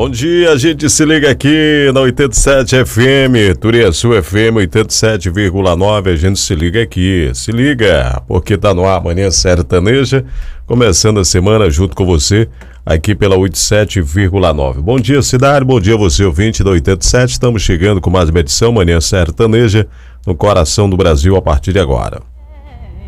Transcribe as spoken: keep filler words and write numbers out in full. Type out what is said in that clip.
Bom dia, a gente se liga aqui na oitenta e sete F M, Turiaçu F M oitenta e sete vírgula nove, a gente se liga aqui, se liga, porque tá no ar Manhã Sertaneja, começando a semana junto com você, aqui pela oitenta e sete vírgula nove. Bom dia, cidade, bom dia você ouvinte da oitenta e sete, estamos chegando com mais uma edição Manhã Sertaneja, no coração do Brasil a partir de agora.